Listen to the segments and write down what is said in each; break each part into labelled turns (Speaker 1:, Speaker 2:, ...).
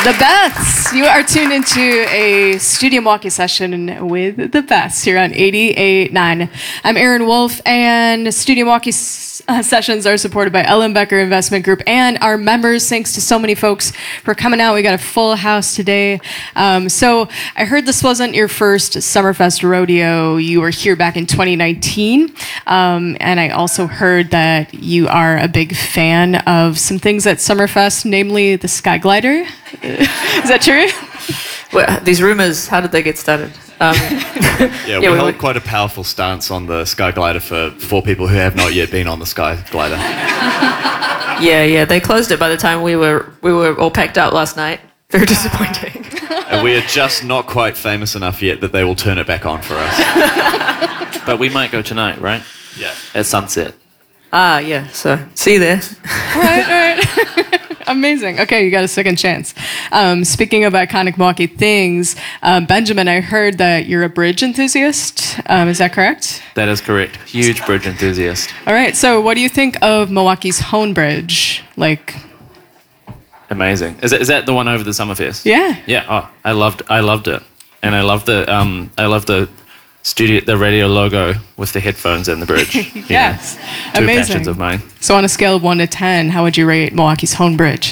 Speaker 1: The Beths. You are tuned into a Studio Milwaukee session with the Beths here on 88.9. I'm Aaron Wolf, and Studio Milwaukee sessions are supported by Ellen Becker Investment Group and our members. Thanks to so many folks for coming out. We got a full house today. So I heard this wasn't your first Summerfest rodeo. You were here back in 2019. And I also heard that you are a big fan of some things at Summerfest, namely the Sky Glider. Is that true?
Speaker 2: Well, these rumors, how did they get started?
Speaker 3: We hold quite a powerful stance on the Sky Glider for people who have not yet been on the Sky Glider.
Speaker 2: Yeah, they closed it by the time we were all packed out last night. Very disappointing.
Speaker 3: And we are just not quite famous enough yet that they will turn it back on for us.
Speaker 4: But we might go tonight, right?
Speaker 3: Yeah.
Speaker 4: At sunset.
Speaker 2: Yeah, so see you there.
Speaker 1: All right. Amazing. Okay, you got a second chance. Speaking of iconic Milwaukee things, Benjamin, I heard that you're a bridge enthusiast. Is that correct?
Speaker 4: That is correct. Huge bridge enthusiast.
Speaker 1: All right, so what do you think of Milwaukee's Hone Bridge?
Speaker 4: Amazing. Is that the one over the Summerfest?
Speaker 1: Yeah.
Speaker 4: Yeah. Oh, I loved it, and I love the studio, the radio logo with the headphones and the bridge.
Speaker 1: Yes.
Speaker 4: Two
Speaker 1: Amazing.
Speaker 4: passions of mine.
Speaker 1: So on a scale of 1 to 10, how would you rate Milwaukee's Hone Bridge?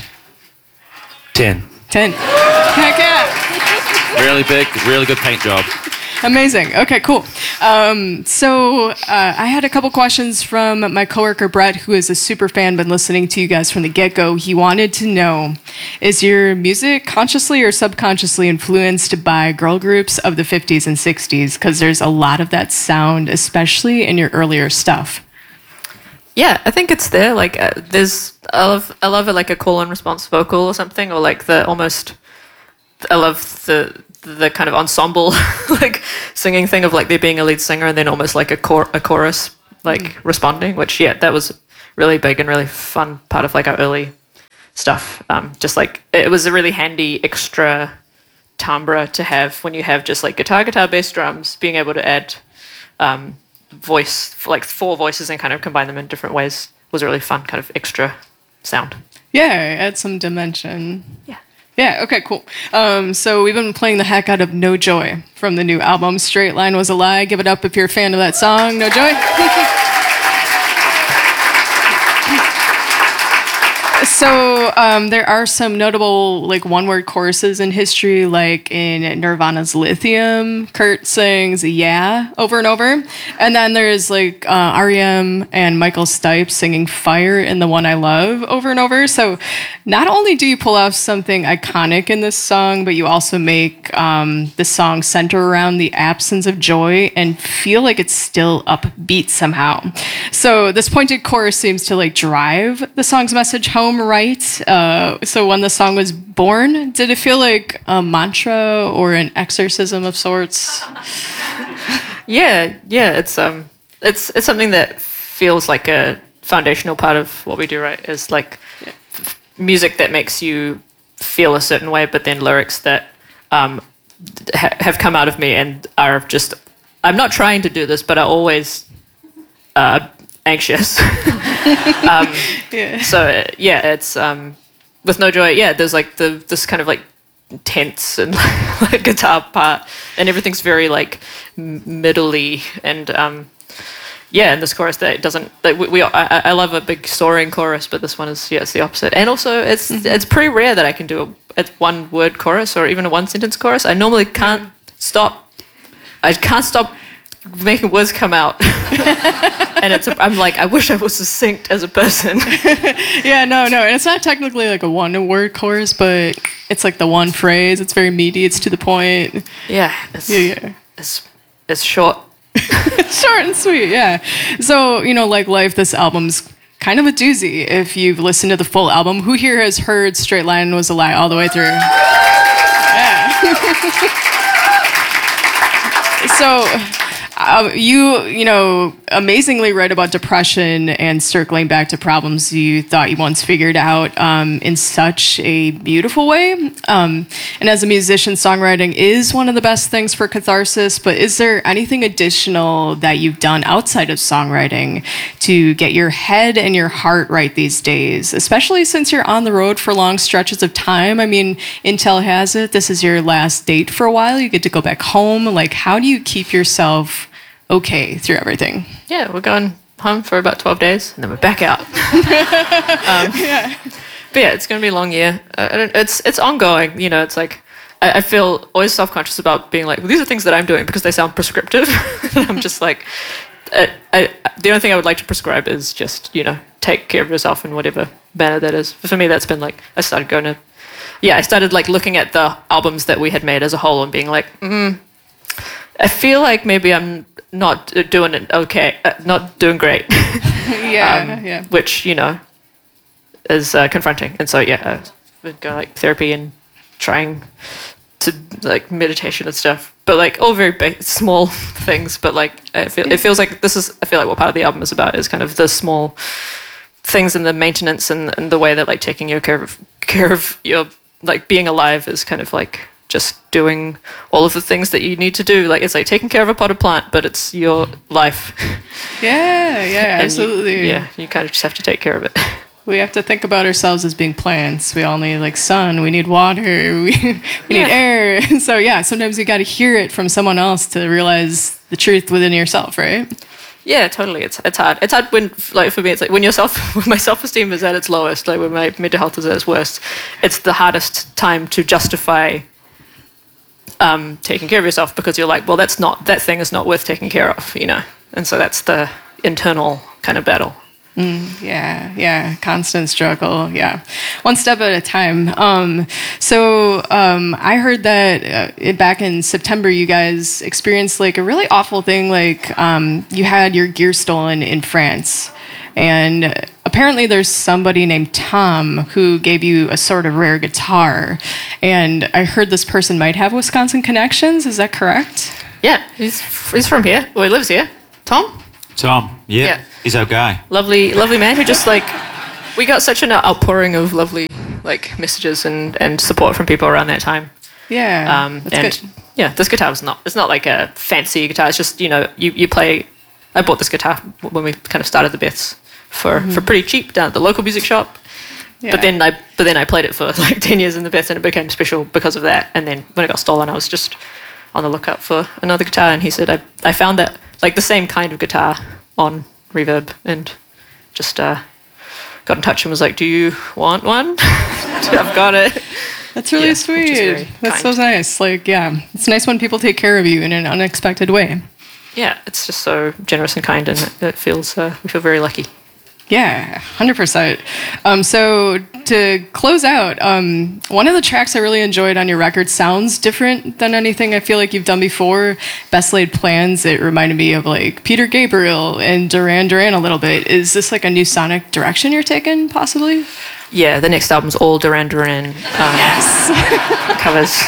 Speaker 4: 10.
Speaker 1: 10. Heck yeah.
Speaker 4: Really big, really good paint job.
Speaker 1: Amazing. Okay, cool. So I had a couple questions from my coworker Brett, who is a super fan, been listening to you guys from the get-go. He wanted to know, is your music consciously or subconsciously influenced by girl groups of the 50s and 60s? Because there's a lot of that sound, especially in your earlier stuff.
Speaker 2: Yeah, I think it's there. I love it, like a call and response vocal or something, or like I love the kind of ensemble like singing thing of like there being a lead singer and then almost like a chorus responding, which that was really big and really fun part of like our early stuff. Just like it was a really handy extra timbre to have when you have just like guitar, bass, drums, being able to add voice, like 4 voices and kind of combine them in different ways was a really fun kind of extra sound.
Speaker 1: Yeah, add some dimension.
Speaker 2: Yeah.
Speaker 1: Yeah, okay, cool. So we've been playing the heck out of No Joy from the new album, Straight Line Was a Lie. Give it up if you're a fan of that song, No Joy. So there are some notable one-word choruses in history, like in Nirvana's Lithium. Kurt sings "Yeah" over and over, and then there's REM and Michael Stipe singing "Fire" in The One I Love over and over. So not only do you pull off something iconic in this song, but you also make the song center around the absence of joy and feel like it's still upbeat somehow. So this pointed chorus seems to drive the song's message home, right? So when the song was born, did it feel like a mantra or an exorcism of sorts?
Speaker 2: Yeah. It's something that feels like a foundational part of what we do, right? Is music that makes you feel a certain way, but then lyrics that have come out of me and are just, I'm not trying to do this, but are always anxious. So it's with No Joy. Yeah, there's this kind of tense and guitar part, and everything's very middly and and this chorus that doesn't I love a big soaring chorus, but this one is it's the opposite. And also it's pretty rare that I can do a one word chorus or even a one sentence chorus. I normally can't stop. I can't stop making words come out. And I'm I wish I was succinct as a person.
Speaker 1: Yeah, no. And it's not technically a one-word chorus, but it's the one phrase. It's very meaty. It's to the point.
Speaker 2: Yeah. It's short.
Speaker 1: It's short and sweet, yeah. So, like life, this album's kind of a doozy. If you've listened to the full album, who here has heard Straight Line Was a Lie all the way through? Yeah. So, you amazingly write about depression and circling back to problems you thought you once figured out in such a beautiful way. And as a musician, songwriting is one of the best things for catharsis, but is there anything additional that you've done outside of songwriting to get your head and your heart right these days, especially since you're on the road for long stretches of time? I mean, intel has it, this is your last date for a while. You get to go back home. Like, how do you keep yourself okay through everything?
Speaker 2: Yeah, we're going home for about 12 days, and then we're back out.
Speaker 1: Yeah.
Speaker 2: But yeah, it's going to be a long year. It's ongoing. You know, it's like I feel always self-conscious about being like, well, these are things that I'm doing because they sound prescriptive. I'm just like, the only thing I would like to prescribe is just, you know, take care of yourself in whatever manner that is. For me, that's been like, I started like looking at the albums that we had made as a whole and being like, I feel like maybe I'm not doing it okay, not doing great.
Speaker 1: Yeah.
Speaker 2: Which, you know, is confronting. And so, yeah, I've been going like therapy and trying to like meditation and stuff, but like all very small things. But like, it feels like I feel like what part of the album is about is kind of the small things and the maintenance and the way that like taking care of your like being alive is kind of like just doing all of the things that you need to do. Like, it's like taking care of a potted plant, but it's your life.
Speaker 1: Yeah, absolutely.
Speaker 2: You kind of just have to take care of it.
Speaker 1: We have to think about ourselves as being plants. We all need like sun, we need water, we need air. So yeah, sometimes you got to hear it from someone else to realize the truth within yourself, right? Yeah,
Speaker 2: totally. It's hard. It's hard when, like, for me, it's like when my self-esteem is at its lowest, like when my mental health is at its worst, it's the hardest time to justify taking care of yourself, because you're like, well, that thing is not worth taking care of, you know? And so that's the internal kind of battle.
Speaker 1: Yeah, constant struggle. Yeah, one step at a time. I heard that back in September, you guys experienced like a really awful thing. Like you had your gear stolen in France, and apparently there's somebody named Tom who gave you a sort of rare guitar. And I heard this person might have Wisconsin connections. Is that correct?
Speaker 2: Yeah, he's from here. Well, he lives here. Tom,
Speaker 5: yeah. He's our guy.
Speaker 2: Lovely man who just like, we got such an outpouring of lovely like messages and support from people around that time.
Speaker 1: Yeah, that's good.
Speaker 2: Yeah, this guitar it's not like a fancy guitar. It's just, you know, you play. I bought this guitar when we kind of started the Beths for pretty cheap down at the local music shop. Yeah. But then I played it for like 10 years in the Beths, and it became special because of that. And then when it got stolen, I was just on the lookout for another guitar, and he said I found that like the same kind of guitar on Reverb, and just got in touch and was like, do you want one? I've got it.
Speaker 1: That's really sweet. That's so nice. Like, yeah, it's nice when people take care of you in an unexpected way.
Speaker 2: Yeah, it's just so generous and kind, and it feels we feel very lucky.
Speaker 1: Yeah, 100%. So to close out, one of the tracks I really enjoyed on your record sounds different than anything I feel like you've done before. Best Laid Plans, it reminded me of like Peter Gabriel and Duran Duran a little bit. Is this like a new sonic direction you're taking, possibly?
Speaker 2: Yeah, the next album's all Duran Duran covers.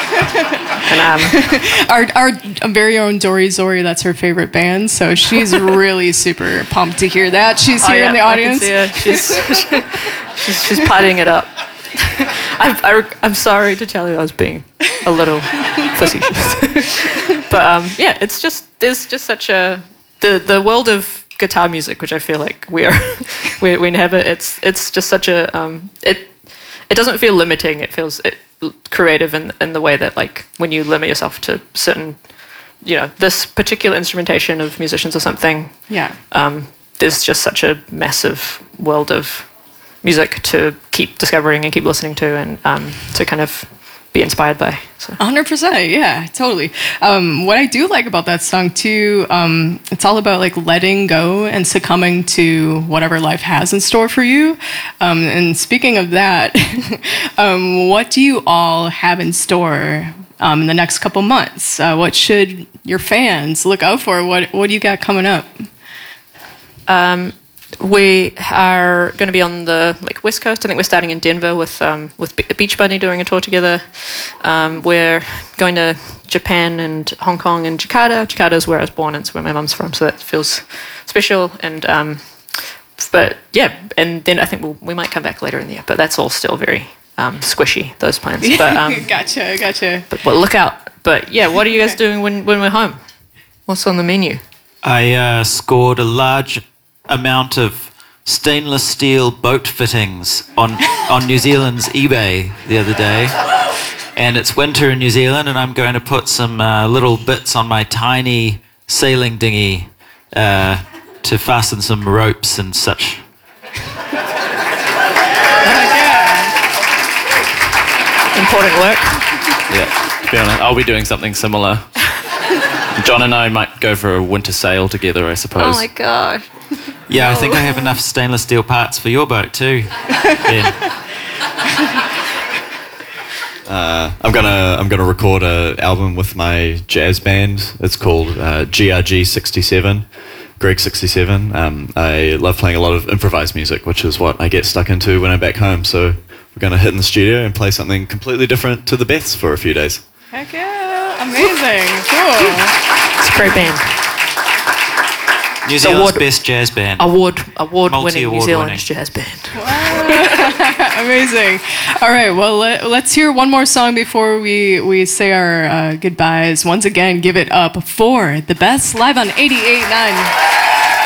Speaker 2: And
Speaker 1: our very own Dory Zori, that's her favorite band, so she's really super pumped to hear that. She's here in the audience.
Speaker 2: I can see her. She's partying it up. I'm sorry to tell you I was being a little facetious. But yeah, there's just such a the world of guitar music, which I feel like we inhabit. It's just such a it doesn't feel limiting. It feels creative in the way that, like, when you limit yourself to certain, you know, this particular instrumentation of musicians or something.
Speaker 1: Yeah.
Speaker 2: There's just such a massive world of music to keep discovering and keep listening to, and to kind of be inspired by. So.
Speaker 1: 100%, yeah, totally. What I do like about that song too, it's all about like letting go and succumbing to whatever life has in store for you. And speaking of that, what do you all have in store in the next couple months? What should your fans look out for? What do you got coming up?
Speaker 2: We are going to be on the West Coast. I think we're starting in Denver with Beach Bunny doing a tour together. We're going to Japan and Hong Kong and Jakarta. Jakarta is where I was born and it's where my mum's from, so that feels special. And but yeah, and then I think we might come back later in the year. But that's all still very squishy, those plans. But,
Speaker 1: Gotcha.
Speaker 2: But look out. But yeah, what are you guys doing when we're home? What's on the menu?
Speaker 5: I scored a large amount of stainless steel boat fittings on New Zealand's eBay the other day. And it's winter in New Zealand, and I'm going to put some little bits on my tiny sailing dinghy to fasten some ropes and such.
Speaker 2: Important work.
Speaker 4: Yeah, to be honest, I'll be doing something similar. John and I might go for a winter sail together, I suppose.
Speaker 2: Oh my gosh.
Speaker 5: Yeah, I think I have enough stainless steel parts for your boat too. Ben.
Speaker 3: I'm gonna record an album with my jazz band. It's called GRG 67, Greg 67. I love playing a lot of improvised music, which is what I get stuck into when I'm back home. So we're gonna hit in the studio and play something completely different to the Beths for a few days.
Speaker 1: Heck yeah! Amazing. Cool.
Speaker 2: It's a great band.
Speaker 5: New Zealand's best jazz band.
Speaker 2: Award-winning New Zealand jazz band.
Speaker 1: Wow. Amazing. All right, well, let's hear one more song before we say our goodbyes. Once again, give it up for the Beths live on 88.9.